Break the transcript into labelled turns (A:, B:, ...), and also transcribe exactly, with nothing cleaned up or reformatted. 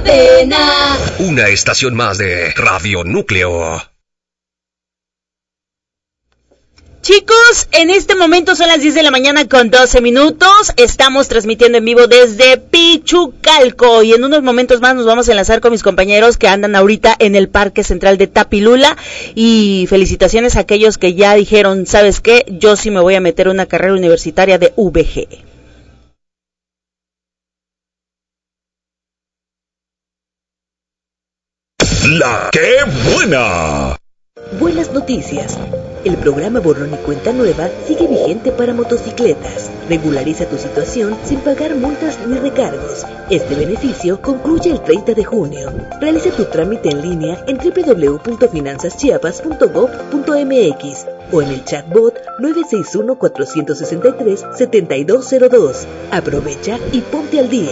A: Cadena.
B: Una estación más de Radio Núcleo.
C: Chicos, en este momento son las diez de la mañana con doce minutos. Estamos transmitiendo en vivo desde Pichucalco y en unos momentos más nos vamos a enlazar con mis compañeros que andan ahorita en el Parque Central de Tapilula. Y felicitaciones a aquellos que ya dijeron, ¿sabes qué? Yo sí me voy a meter una carrera universitaria de V G.
D: La ¡Qué buena!
E: Buenas noticias. El programa Borrón y Cuenta Nueva sigue vigente para motocicletas. Regulariza tu situación sin pagar multas ni recargos. Este beneficio concluye el treinta de junio. Realiza tu trámite en línea en doble u doble u doble u punto finanzas chiapas punto gob punto eme equis o en el chatbot nueve seis uno, cuatro seis tres, siete dos cero dos. Aprovecha y ponte al día.